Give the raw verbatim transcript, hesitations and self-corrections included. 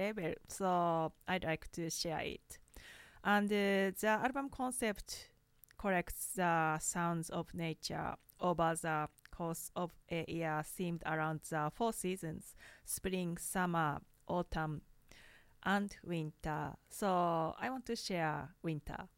level, so I'd like to share it. And uh, the album concept collects the sounds of nature over the course of a year themed around the four seasons: spring, summer, autumn, and winter. So I want to share winter.